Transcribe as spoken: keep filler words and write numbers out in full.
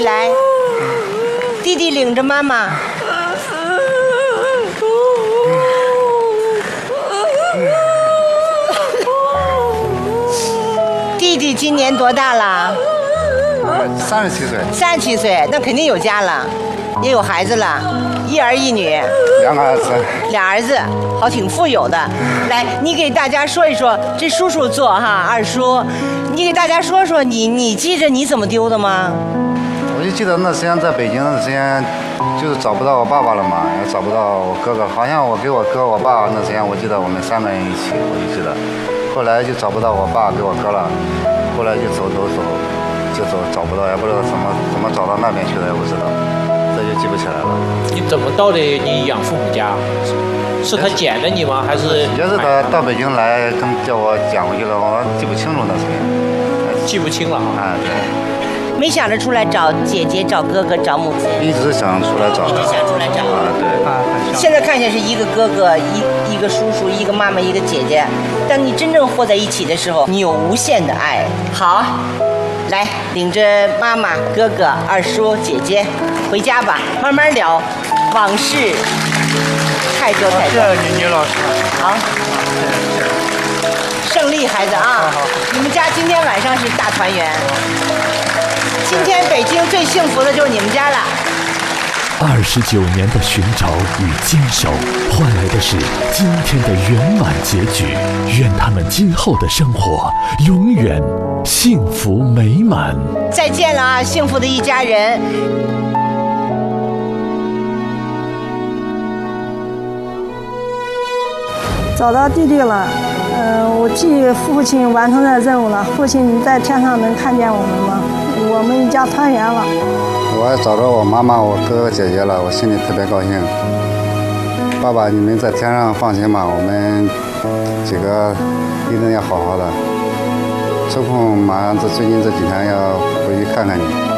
来，弟弟领着妈妈。弟弟今年多大了？ 三十七岁。 三十七岁，那肯定有家了，也有孩子了，一儿一女。 两个儿子。 俩儿子，好，挺富有的。来，你给大家说一说，这叔叔做哈，二叔，你给大家说说，你你记着你怎么丢的吗？ 我就记得那时间在北京那时间，就是找不到我爸爸了嘛，也找不到我哥哥，好像我给我哥我爸那时间，我记得我们三个人一起，我就记得。后来就找不到我爸给我哥了，后来就走走走，就走找不到，也不知道怎么怎么找到那边去的，也不知道，这就记不起来了。 你怎么到的你养父母家？是他捡的你吗？还是？ 也是他到北京来跟叫我捡回去了，我记不清楚那时间。 记不清了啊。对。 没想着出来找姐姐、找哥哥、找母亲。 一直想出来找。 一直想出来找。 啊，对。 现在看见是一个哥哥，一一个叔叔，一个妈妈，一个姐姐。当你真正和在一起的时候，你有无限的爱。好，来领着妈妈、哥哥、二叔、姐姐回家吧，慢慢聊往事，太多太多。 谢谢妮妮老师。 好，胜利孩子啊！你们家今天晚上是大团圆。今天北京最幸福的就是你们家了。 二十九年的寻找与坚守，换来的是今天的圆满结局。愿他们今后的生活永远幸福美满。 再见了啊，幸福的一家人。 找到弟弟了，呃，我替父亲完成了任务了。父亲，你在天上能看见我们吗？我们一家团圆了。 我也找着我妈妈、我哥哥姐姐了，我心里特别高兴。爸爸，你们在天上放心吧，我们几个一定要好好的。抽空马上这最近这几天要回去看看你。